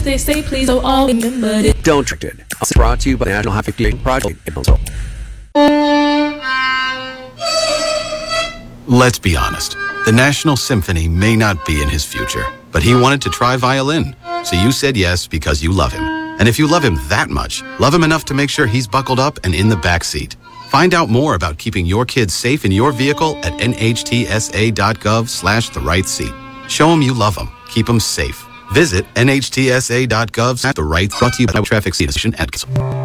They say please, so all remember it. Don't trick it. It's brought to you by the National High 58 Project. Let's be honest. The National Symphony may not be in his future, but he wanted to try violin. So you said yes because you love him. And if you love him that much, love him enough to make sure he's buckled up and in the back seat. Find out more about keeping your kids safe in your vehicle at nhtsa.gov/the-right-seat. Show them you love them. Keep them safe. Visit nhtsa.gov/the-right. Brought to you by Traffic Station and